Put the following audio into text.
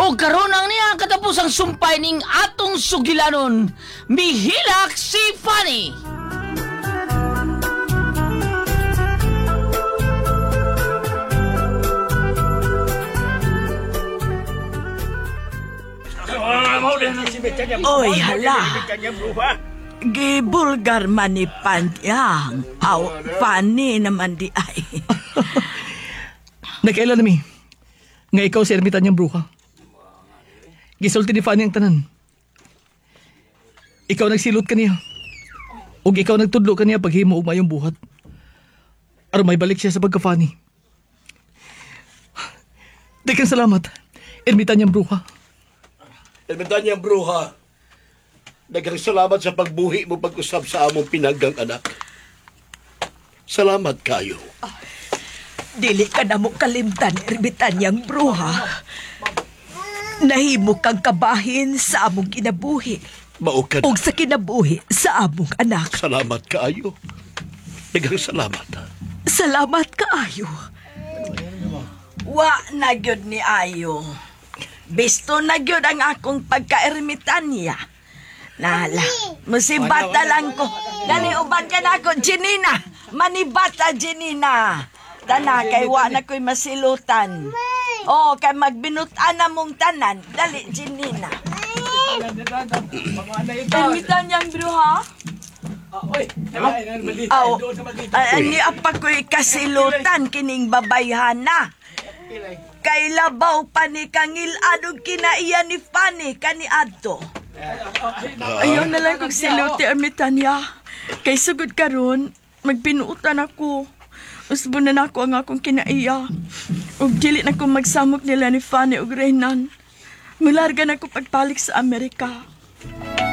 O karon ang niya katapos ang sumpay ning atong sugilanon, mihilak si Fanny. Oy, hala. Gibulgar man ni Pandyang. Aw, Fanny naman di ay. Nagkailan nami nga ikaw si ermitan niyang bruha. Gisulti ni Fanny ang tanan. Ikaw nagsilot kaniya. O ikaw nagtudlo kaniya paghimo og mayong buhat. Aron may balik siya sa pagka-Fanny. Daghang salamat, ermitan niyang bruha. Ermitan niyang bruha, daghang salamat sa pagbuhi mo pag-usab sa among pinaggang anak. Salamat kayo. Dili ka na mo kalimtan, ermitan niyang bruha. Nahimo kang kabahin sa among kinabuhi. Maukan. O sa kinabuhi sa among anak. Salamat kaayo. Daghang salamat. Salamat kaayo. Wa na gyud ni ayo. Bisto na gyud ang akong pagka-ermitan niya. Nala, musibata lang ko. Dali uban ka na ako, Jenina. Manibata, Jenina. Tana, kay wa na ko'y masilutan. O, kay magbinutan na mong tanan. Dali, Jenina. Ermitan niyang bruha? Aw, ni apa ko'y kasilutan kining babayhana. Kay labaw pa ni kangil adong kinaiya ni Fanny kani adto. Ayaw na lang kong siluti, Ermitanya. Kay sugod karon, magpinuutan ako. Usbo na ako ang akong kinaiya. Ug dili na ko magsamok nila ni Fanny ug Reynan. Mularga na ko pagpalik sa Amerika.